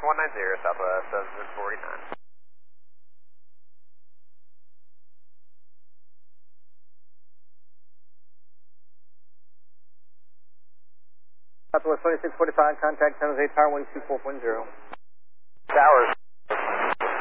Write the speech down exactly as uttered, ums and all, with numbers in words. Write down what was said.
one nine zero, Southwest seven forty-nine. Southwest twenty-six forty-five, contact San Jose Tower one two four point zero. Towers